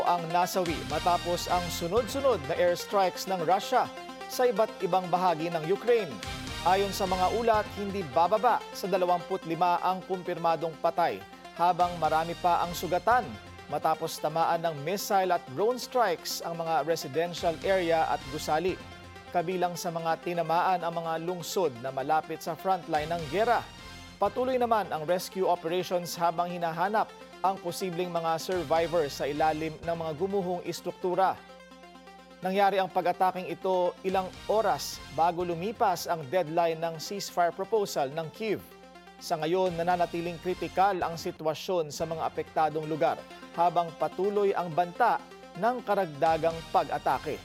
ang nasawi matapos ang sunod-sunod na airstrikes ng Russia sa iba't ibang bahagi ng Ukraine. Ayon sa mga ulat, hindi bababa sa 25 ang kumpirmadong patay habang marami pa ang sugatan matapos tamaan ng missile at drone strikes ang mga residential area at gusali. Kabilang sa mga tinamaan ang mga lungsod na malapit sa frontline ng giyera. Patuloy naman ang rescue operations habang hinahanap ang posibleng mga survivors sa ilalim ng mga gumuhong istruktura. Nangyari ang pag-ataking ito ilang oras bago lumipas ang deadline ng ceasefire proposal ng Kyiv. Sa ngayon, nananatiling kritikal ang sitwasyon sa mga apektadong lugar habang patuloy ang banta ng karagdagang pag-atake.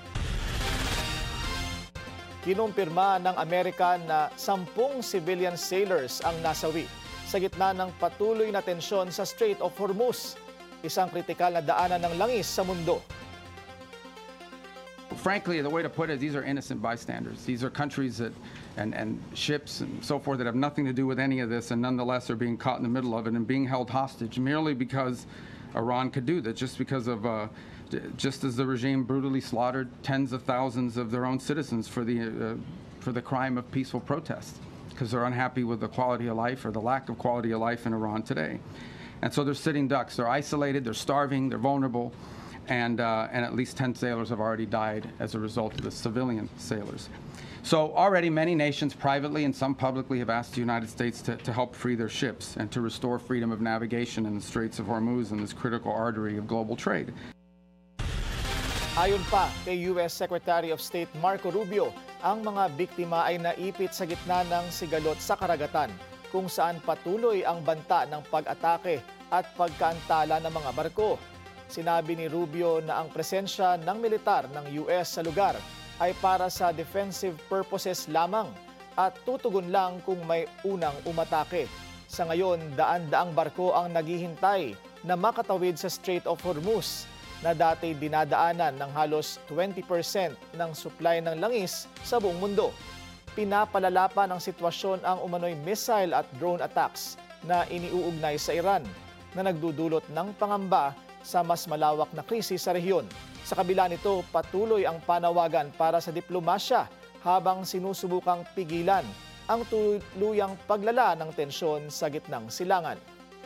Kinumpirma ng Amerika na 10 civilian sailors ang nasawi sa gitna ng patuloy na tensyon sa Strait of Hormuz, isang kritikal na daanan ng langis sa mundo. Frankly, the way to put it, these are innocent bystanders. These are countries that, and ships and so forth that have nothing to do with any of this and nonetheless are being caught in the middle of it and being held hostage merely because Iran could do that, just as the regime brutally slaughtered tens of thousands of their own citizens for the crime of peaceful protest, because they're unhappy with the quality of life or the lack of quality of life in Iran today. And so they're sitting ducks. They're isolated, they're starving, they're vulnerable, and at least 10 sailors have already died as a result of the civilian sailors. So already many nations privately and some publicly have asked the United States to help free their ships and to restore freedom of navigation in the Straits of Hormuz and this critical artery of global trade. Ayon pa kay U.S. Secretary of State Marco Rubio, ang mga biktima ay naipit sa gitna ng sigalot sa karagatan kung saan patuloy ang banta ng pag-atake at pagkaantala ng mga barko. Sinabi ni Rubio na ang presensya ng militar ng U.S. sa lugar ay para sa defensive purposes lamang at tutugon lang kung may unang umatake. Sa ngayon, daan-daang barko ang naghihintay na makatawid sa Strait of Hormuz na dati dinadaanan ng halos 20% ng supply ng langis sa buong mundo. Pinapalala pa ng sitwasyon ang umano'y missile at drone attacks na iniuugnay sa Iran na nagdudulot ng pangamba sa mas malawak na krisis sa rehiyon. Sa kabila nito, patuloy ang panawagan para sa diplomasya habang sinusubukang pigilan ang tuluyang paglala ng tensyon sa gitnang silangan.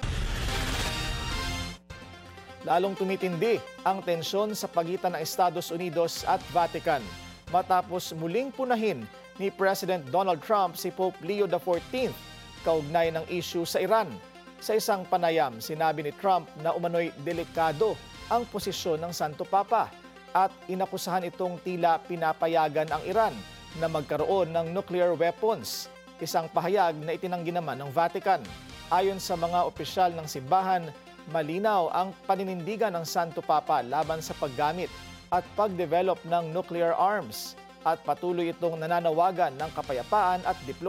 Lalong tumitindi ang tensyon sa pagitan ng Estados Unidos at Vatican matapos muling punahin ni President Donald Trump si Pope Leo XIV kaugnay ng issue sa Iran. Sa isang panayam, sinabi ni Trump na umano'y delikado ang posisyon ng Santo Papa at inakusahan itong tila pinapayagan ang Iran na magkaroon ng nuclear weapons, isang pahayag na itinanggi naman ng Vatican. Ayon sa mga opisyal ng simbahan, malinaw ang paninindigan ng Santo Papa laban sa paggamit at pagdevelop ng nuclear arms at patuloy itong nananawagan ng kapayapaan at diplomasya